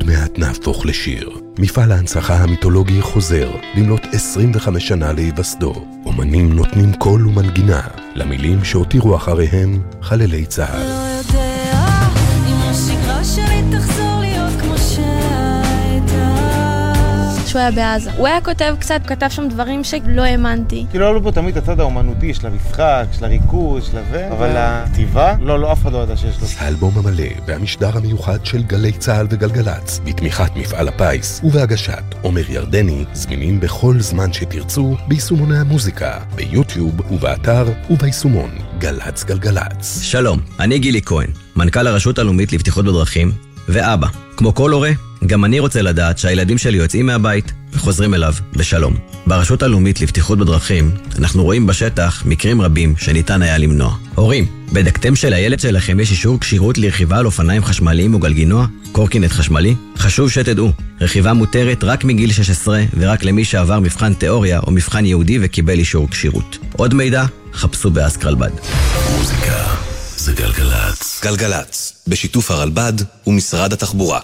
עוד מעט נהפוך לשיר. מפעל ההנצחה המיתולוגי חוזר במלאת 25 שנה להיווסדו. אומנים נותנים קול ומנגינה למילים שהותירו אחריהם חללי צה"ל. לא יודע אם השגרה שלי תחזור להיות כמו שהייתה. שהוא היה בעזה. הוא היה כתב שם דברים שלא האמנתי. כאילו לא פה תמיד הצד האומנותי של המשחק, של הריקוד, של הזה, אבל הכתיבה, לא, אף אחד לא ידע שיש לו. האלבום המלא והמשדר המיוחד של גלי צה"ל וגלגלץ, בתמיכת מפעל הפיס ובהגשת עומר ירדני, זמינים בכל זמן שתרצו ביישומוני המוזיקה, ביוטיוב ובאתר וביישומון גלץ גלגלץ. שלום, אני גילי כהן, מנכ"ל הרשות הלאומית לבטיחות בדרכים ואבא. כמו כל הורה, גם אני רוצה לדעת שהילדים שלי יוצאים מהבית וחוזרים אליו בשלום. ברשות הלאומית לבטיחות בדרכים אנחנו רואים בשטח מקרים רבים שניתן היה למנוע. הורים, בדקתם שלילד שלכם יש אישור כשירות לרכיבה על אופניים חשמליים או גלגינוע? קורקינט חשמלי? חשוב שתדעו, רכיבה מותרת רק מגיל 16 ורק למי שעבר מבחן תיאוריה או מבחן יהודי וקיבל אישור כשירות. עוד מידע? חפשו באסקרלבד. מוזיקה זה גלגלץ. גלגלץ, בשיתוף הרלב"ד ומשרד התחבורה.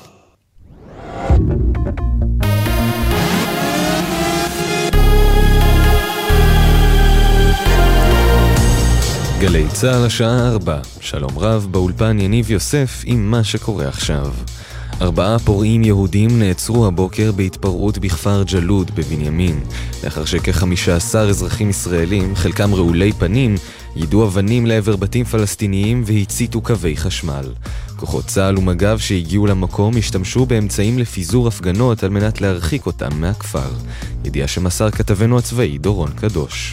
גלי צהל השעה 4, שלום רב, באולפן יניב יוסף עם מה שקורה עכשיו. 4 פורעים יהודים נעצרו הבוקר בהתפרעות בכפר ג'לוד בבנימין, לאחר שכ-15 אזרחים ישראלים, חלקם רעולי פנים, יידו אבנים לעבר בתים פלסטיניים והציתו קווי חשמל. כוחות צה"ל ומג"ב שהגיעו למקום השתמשו באמצעים לפיזור הפגנות על מנת להרחיק אותם מהכפר. ידיעה שמסר כתבנו הצבאי דורון קדוש.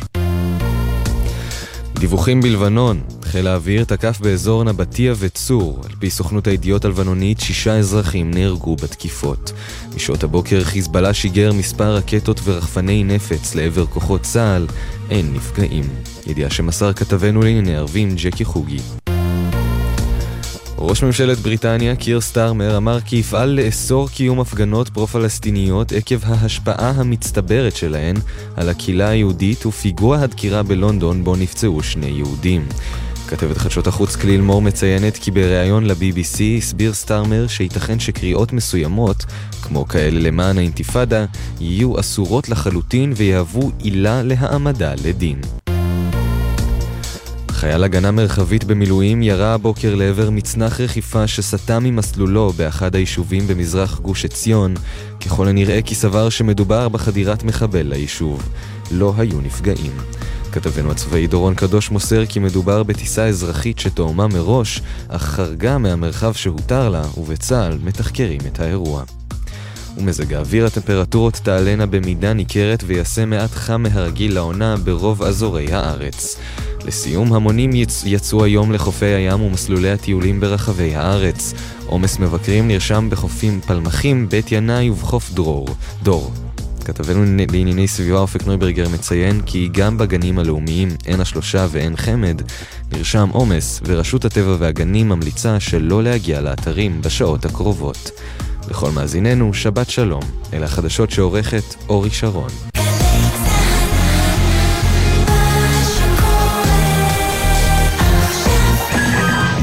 דיווחים בלבנון, חיל האוויר תקף באזור נבטיה וצור. על פי סוכנות הידיעות הלבנונית, 6 אזרחים נהרגו בתקיפות. בשעות הבוקר חיזבאללה שיגר מספר רקטות ורחפני נפץ לעבר כוחות צה"ל, אין נפגעים. ידיעה שמסר כתבנו לענייני ערבים ג'קי חוגי. ראש ממשלת בריטניה קיר סטארמר אמר כי יפעל לאסור קיום הפגנות פרו-פלסטיניות עקב ההשפעה המצטברת שלהן על הקהילה היהודית ופיגוע הדקירה בלונדון בו נפצעו 2 יהודים. כתבת חדשות החוץ כליל מור מציינת כי בריאיון ל-BBC הסביר סטארמר שייתכן שקריאות מסוימות, כמו כאלה למען האינתיפאדה, יהיו אסורות לחלוטין ויהוו עילה להעמדה לדין. חייל הגנה מרחבית במילואים ירה הבוקר לעבר מצנח רכיפה שסטה ממסלולו באחד היישובים במזרח גוש עציון, ככל הנראה כי סבר שמדובר בחדירת מחבל ליישוב. לא היו נפגעים. כתבנו הצבאי דורון קדוש מוסר כי מדובר בטיסה אזרחית שתאומה מראש, אך חרגה מהמרחב שהותר לה, ובצה"ל מתחקרים את האירוע. ומזג האוויר, הטמפרטורות תעלנה במידה ניכרת ויעשה מעט חם מהרגיל לעונה ברוב אזורי הארץ. לסיום, המונים יצאו היום לחופי הים ומסלולי הטיולים ברחבי הארץ. עומס מבקרים נרשם בחופים פלמחים, בית ינאי ובחוף דור. כתבנו לענייני סביבה אופק נויברגר מציין כי גם בגנים הלאומיים עין השלושה ועין חמד נרשם עומס, ורשות הטבע והגנים ממליצה שלא להגיע לאתרים בשעות הקרובות. לכל מאזיננו, שבת שלום. אלה החדשות שעורכת אורי שרון.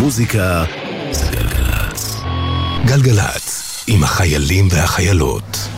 מוזיקה זה גלגלץ. גלגלץ, עם החיילים והחיילות.